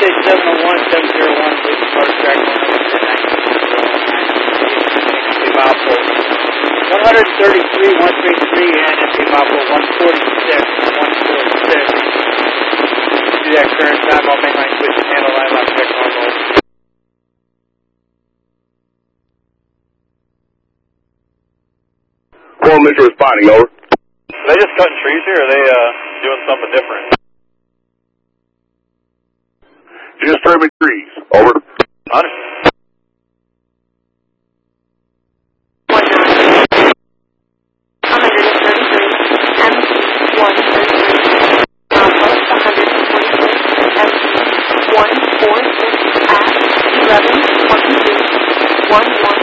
USA 701, 701, with motor track 133, 133, and entry Mapple 146, 146. Do that current time, I'll mainline switch and handle line lock check normal. Metro responding, over. Are they just cutting trees here, or are they doing something different? Just trimming trees, over. Understood. M146 at 11:22:11.